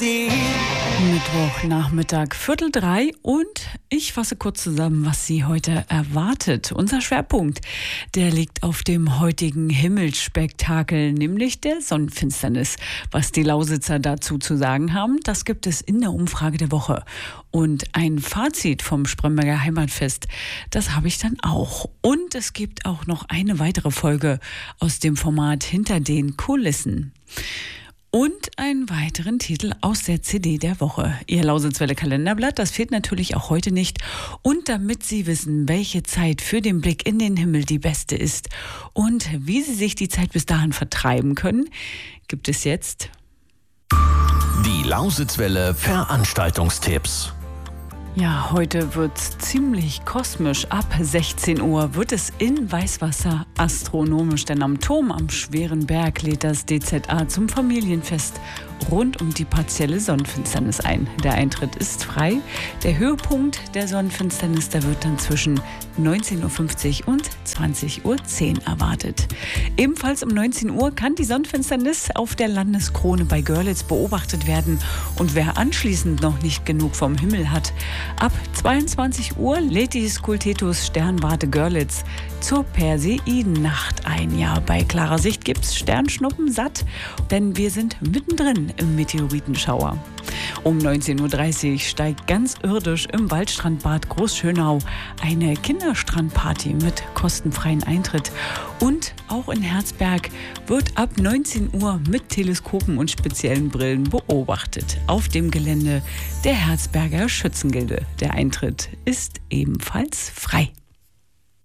sie. Mittwochnachmittag, 2:45 und ich fasse kurz zusammen, was Sie heute erwartet. Unser Schwerpunkt, der liegt auf dem heutigen Himmelsspektakel, nämlich der Sonnenfinsternis. Was die Lausitzer dazu zu sagen haben, das gibt es in der Umfrage der Woche. Und ein Fazit vom Spremberger Heimatfest, das habe ich dann auch. Und es gibt auch noch eine weitere Folge aus dem Format Hinter den Kulissen. Und einen weiteren Titel aus der CD der Woche. Ihr Lausitzwelle Kalenderblatt, das fehlt natürlich auch heute nicht. Und damit Sie wissen, welche Zeit für den Blick in den Himmel die beste ist und wie Sie sich die Zeit bis dahin vertreiben können, gibt es jetzt Die Lausitzwelle Veranstaltungstipps. Ja, heute wird's ziemlich kosmisch. Ab 16 Uhr wird es in Weißwasser astronomisch, denn am Turm am Schweren Berg lädt das DZA zum Familienfest rund um die partielle Sonnenfinsternis ein. Der Eintritt ist frei. Der Höhepunkt der Sonnenfinsternis, der wird dann zwischen 19.50 Uhr und 20.10 Uhr erwartet. Ebenfalls um 19 Uhr kann die Sonnenfinsternis auf der Landeskrone bei Görlitz beobachtet werden. Und wer anschließend noch nicht genug vom Himmel hat, ab 22 Uhr lädt die Skultetus Sternwarte Görlitz zur Perseidennacht ein. Ja, bei klarer Sicht gibt's Sternschnuppen satt, denn wir sind mittendrin im Meteoritenschauer. Um 19.30 Uhr steigt ganz irdisch im Waldstrandbad Großschönau eine Kinderstrandparty mit kostenfreien Eintritt. Und auch in Herzberg wird ab 19 Uhr mit Teleskopen und speziellen Brillen beobachtet. Auf dem Gelände der Herzberger Schützengilde. Der Eintritt ist ebenfalls frei.